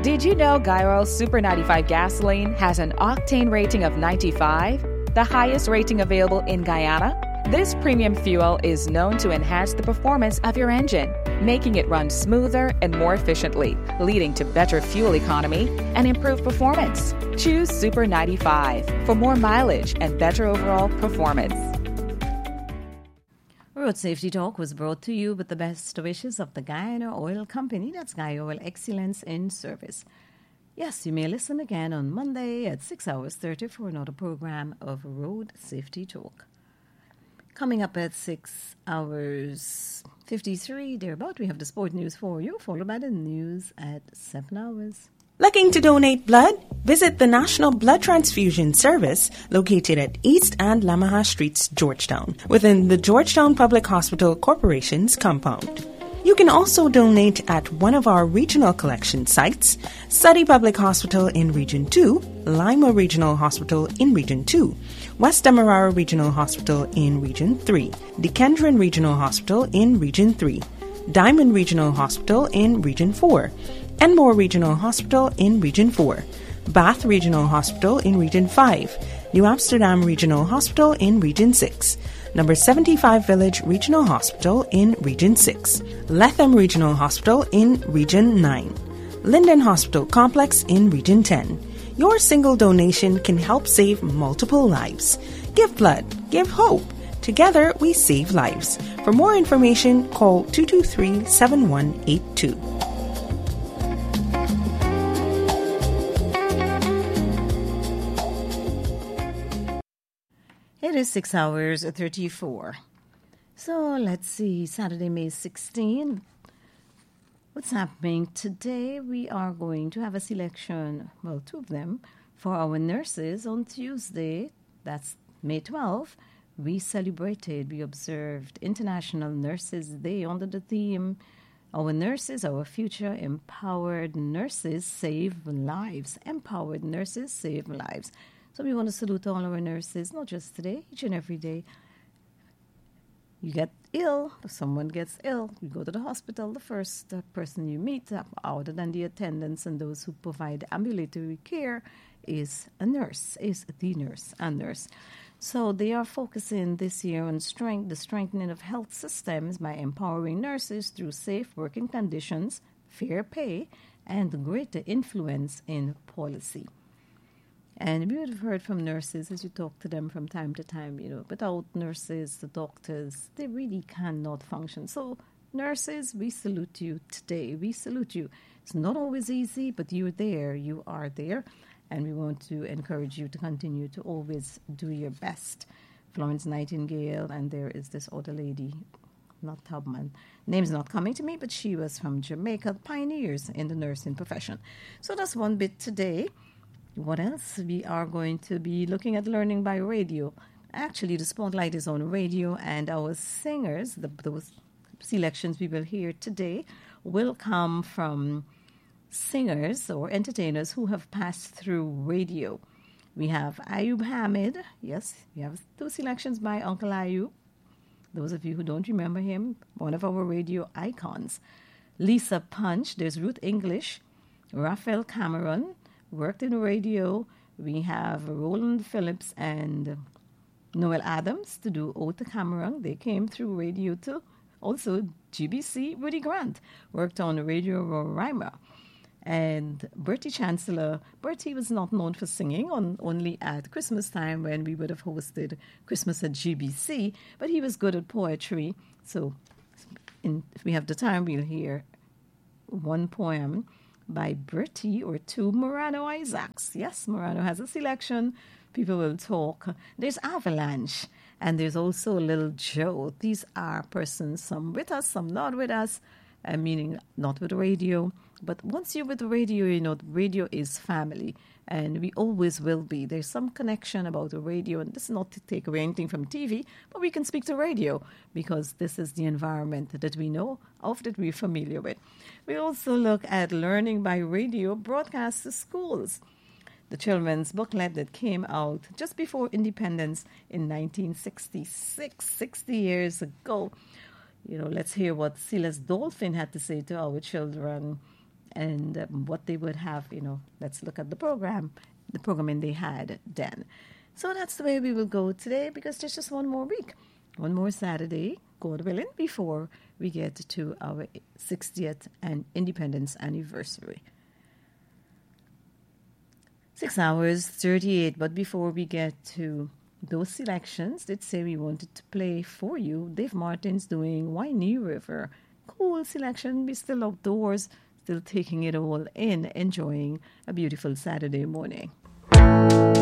Did you know Gyro Super 95 gasoline has an octane rating of 95, the highest rating available in Guyana? This premium fuel is known to enhance the performance of your engine, making it run smoother and more efficiently, leading to better fuel economy and improved performance. Choose Super 95 for more mileage and better overall performance. Road Safety Talk was brought to you with the best wishes of the Guyana Oil Company. That's Guy Oil Excellence in Service. Yes, you may listen again on Monday at 6 hours 30 for another program of Road Safety Talk. Coming up at 6 hours 53, thereabout, we have the sport news for you, followed by the news at 7 hours. Looking to donate blood? Visit the National Blood Transfusion Service located at East and Lamaha Streets, Georgetown, within the Georgetown Public Hospital Corporation's compound. You can also donate at one of our regional collection sites, Suddy Public Hospital in Region 2, Lima Regional Hospital in Region 2, West Demerara Regional Hospital in Region 3, Dikendron Regional Hospital in Region 3, Diamond Regional Hospital in Region 4, Enmore Regional Hospital in Region 4, Bath Regional Hospital in Region 5, New Amsterdam Regional Hospital in Region 6, Number 75 Village Regional Hospital in Region 6, Letham Regional Hospital in Region 9, Linden Hospital Complex in Region 10. Your single donation can help save multiple lives. Give blood, give hope. Together we save lives. For more information, call 223-7182. It is 6 hours 34. So let's see, Saturday, May 16. What's happening today? We are going to have a selection, well, two of them, for our nurses on Tuesday. That's May 12. We observed International Nurses Day under the theme, Our Nurses, Our Future, Empowered Nurses Save Lives. Empowered Nurses Save Lives. So we want to salute all our nurses, not just today, each and every day. You get ill, if someone gets ill, you go to the hospital, the first person you meet, other than the attendants and those who provide ambulatory care, is a nurse, a nurse. So they are focusing this year on the strengthening of health systems by empowering nurses through safe working conditions, fair pay, and greater influence in policy. And we would have heard from nurses as you talk to them from time to time, without nurses, the doctors, they really cannot function. So nurses, we salute you today. We salute you. It's not always easy, but you're there. You are there. And we want to encourage you to continue to always do your best. Florence Nightingale, and there is this other lady, not Tubman. Name's not coming to me, but she was from Jamaica, pioneers in the nursing profession. So that's one bit today. What else? We are going to be looking at learning by radio. Actually, the spotlight is on radio, and our singers, those selections we will hear today, will come from singers or entertainers who have passed through radio. We have Ayub Hamid. Yes, we have two selections by Uncle Ayub. Those of you who don't remember him, one of our radio icons. Lisa Punch. There's Ruth English. Raphael Cameron. Worked in radio. We have Roland Phillips and Noel Adams to do Ode to Cameron. They came through radio too. Also, GBC, Woody Grant, worked on Radio Roraima. And Bertie Chancellor. Bertie was not known for singing, only at Christmas time when we would have hosted Christmas at GBC, but he was good at poetry. So if we have the time, we'll hear one poem by Bertie or two Morano Isaacs. Yes, Morano has a selection. People will talk. There's Avalanche, and there's also Little Joe. These are persons, some with us, some not with us, meaning not with radio. But once you're with radio, radio is family, and we always will be. There's some connection about the radio, and this is not to take away anything from TV, but we can speak to radio because this is the environment that we know of, that we're familiar with. We also look at learning by radio broadcast to schools. The children's booklet that came out just before independence in 1966, 60 years ago. Let's hear what Silas Dolphin had to say to our children and what they would have, let's look at the programming they had then. So that's the way we will go today, because there's just one more week, one more Saturday, God willing, before we get to our 60th and independence anniversary. 6 hours, 38, but before we get to those selections, let's say we wanted to play for you. Dave Martin's doing Winey River. Cool selection. We're still outdoors, still taking it all in, enjoying a beautiful Saturday morning.